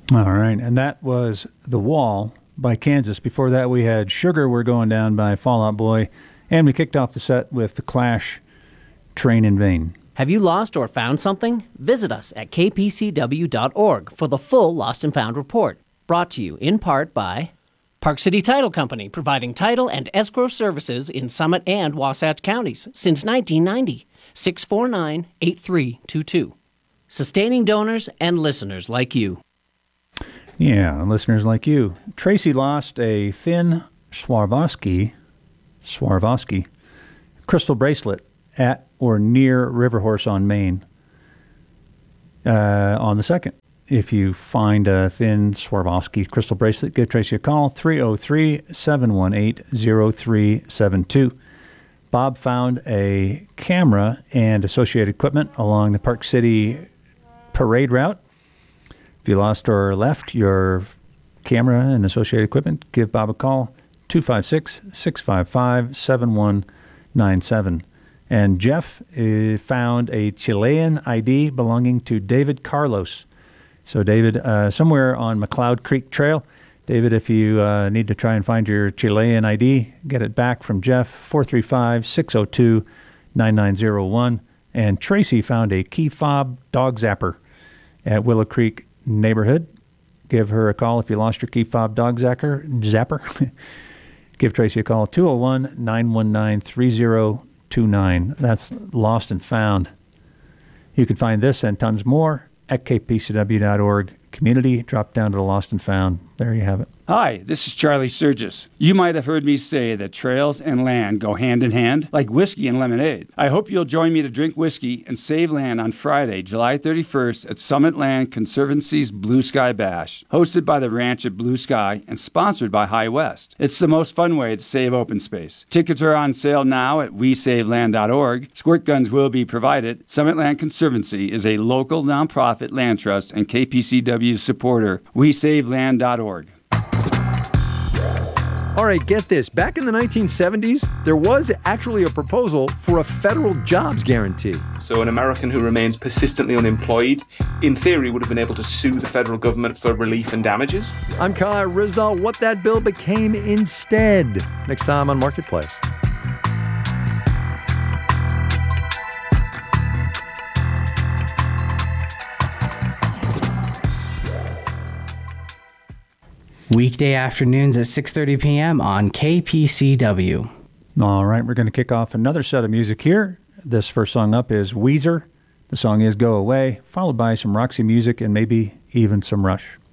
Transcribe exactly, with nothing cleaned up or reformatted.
All right, and that was The Wall by Kansas. Before that, we had Sugar, We're Going Down by Fall Out Boy, and we kicked off the set with The Clash, Train in Vain. Have you lost or found something? Visit us at k p c w dot org for the full Lost and Found report. Brought to you in part by Park City Title Company, providing title and escrow services in Summit and Wasatch counties since nineteen ninety. six four nine, eight three two two. Sustaining donors and listeners like you. Yeah, listeners like you. Tracy lost a thin Swarovski, Swarovski crystal bracelet at or near River Horse on Main uh, on the second. If you find a thin Swarovski crystal bracelet, give Tracy a call, three oh three, seven one eight, oh three seven two. Bob found a camera and associated equipment along the Park City parade route. If you lost or left your camera and associated equipment, give Bob a call, two five six, six five five, seven one nine seven. And Jeff uh, found a Chilean I D belonging to David Carlos. So David, uh, somewhere on McLeod Creek Trail. David, if you uh, need to try and find your Chilean I D, get it back from Jeff, four three five, six oh two, nine nine oh one. And Tracy found a key fob dog zapper at Willow Creek neighborhood. Give her a call if you lost your key fob dog zapper. zapper. Give Tracy a call, two oh one, nine one nine, three oh two nine. That's Lost and Found. You can find this and tons more at k p c w dot org. Community, drop down to the Lost and Found. There you have it. Hi, this is Charlie Sturgis. You might have heard me say that trails and land go hand in hand, like whiskey and lemonade. I hope you'll join me to drink whiskey and save land on Friday, July thirty-first at Summit Land Conservancy's Blue Sky Bash, hosted by the ranch at Blue Sky and sponsored by High West. It's the most fun way to save open space. Tickets are on sale now at we save land dot org. Squirt guns will be provided. Summit Land Conservancy is a local nonprofit land trust and K P C W supporter. we save land dot org. All right, get this. Back in the nineteen seventies, there was actually a proposal for a federal jobs guarantee. So an American who remains persistently unemployed, in theory, would have been able to sue the federal government for relief and damages. I'm Kyle Rizdal. What that bill became instead. Next time on Marketplace. Weekday afternoons at six thirty p.m. on K P C W. All right, we're going to kick off another set of music here. This first song up is Weezer. The song is Go Away, followed by some Roxy Music and maybe even some Rush.